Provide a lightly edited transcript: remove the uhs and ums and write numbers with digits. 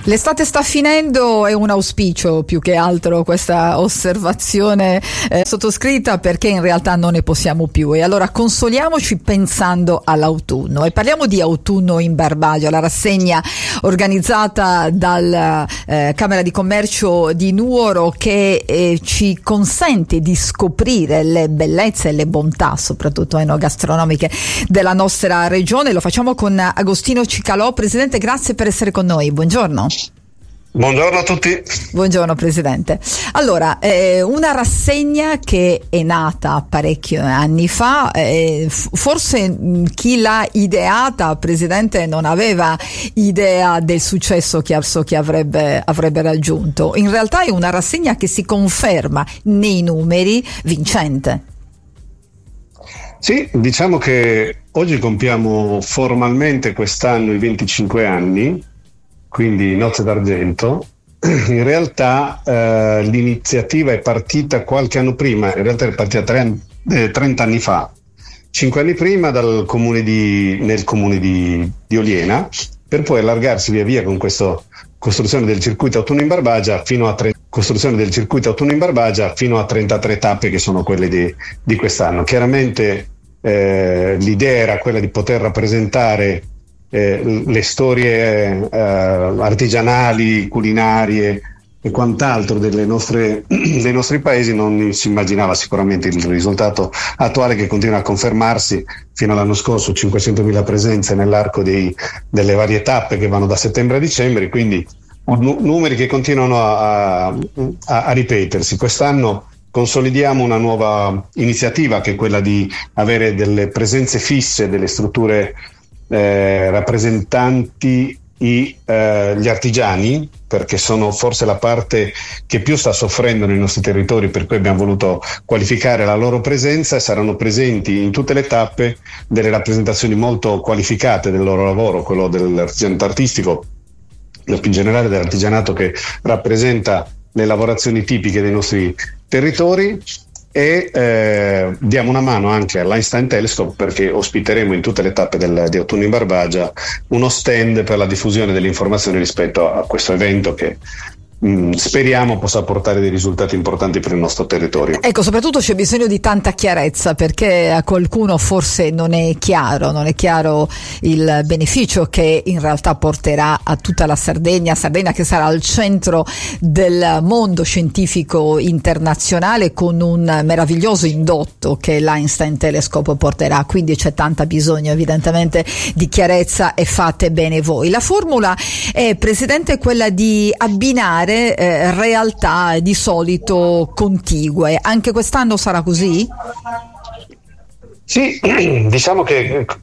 L'estate sta finendo, è un auspicio più che altro questa osservazione sottoscritta, perché in realtà non ne possiamo più, e allora consoliamoci pensando all'autunno, e parliamo di Autunno in Barbagia, la rassegna organizzata dalla Camera di Commercio di Nuoro che ci consente di scoprire le bellezze e le bontà soprattutto enogastronomiche della nostra regione. Lo facciamo con Agostino Cicalò. Presidente, grazie per essere con noi, buongiorno. Buongiorno a tutti. Buongiorno Presidente. Allora, una rassegna che è nata parecchi anni fa, forse chi l'ha ideata, Presidente, non aveva idea del successo che avrebbe raggiunto. In realtà è una rassegna che si conferma nei numeri vincente. Sì, diciamo che oggi compiamo formalmente quest'anno i 25 anni, quindi Nozze d'Argento. In realtà l'iniziativa è partita qualche anno prima, in realtà è partita 30 anni fa, 5 anni prima nel comune di Oliena, per poi allargarsi via via con questa costruzione del circuito Autunno in Barbagia fino a 33 tappe, che sono quelle di quest'anno. Chiaramente l'idea era quella di poter rappresentare le storie artigianali, culinarie e quant'altro dei nostri paesi. Non si immaginava sicuramente il risultato attuale, che continua a confermarsi fino all'anno scorso: 500.000 presenze nell'arco delle varie tappe che vanno da settembre a dicembre, quindi numeri che continuano a ripetersi. Quest'anno consolidiamo una nuova iniziativa, che è quella di avere delle presenze fisse delle strutture rappresentanti gli artigiani, perché sono forse la parte che più sta soffrendo nei nostri territori, per cui abbiamo voluto qualificare la loro presenza, e saranno presenti in tutte le tappe delle rappresentazioni molto qualificate del loro lavoro, quello dell'artigianato artistico, più in generale dell'artigianato che rappresenta le lavorazioni tipiche dei nostri territori. E diamo una mano anche all'Einstein Telescope, perché ospiteremo in tutte le tappe di Autunno in Barbagia uno stand per la diffusione delle informazioni rispetto a questo evento, che speriamo possa portare dei risultati importanti per il nostro territorio. Ecco, soprattutto c'è bisogno di tanta chiarezza, perché a qualcuno forse non è chiaro il beneficio che in realtà porterà a tutta la Sardegna che sarà al centro del mondo scientifico internazionale, con un meraviglioso indotto che l'Einstein Telescope porterà. Quindi c'è tanto bisogno evidentemente di chiarezza, e fate bene voi. La formula è, Presidente, quella di abbinare realtà di solito contigue. Anche quest'anno sarà così? Sì, diciamo che